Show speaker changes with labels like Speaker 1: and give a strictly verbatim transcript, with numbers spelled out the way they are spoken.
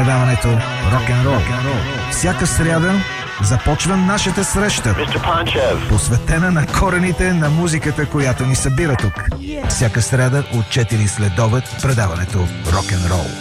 Speaker 1: предаването Рок-н-рол. Всяка сряда започва нашата среща, посветена на корените на музиката, която ни събира тук. Всяка сряда от четири след обед предаването Рок-н-рол.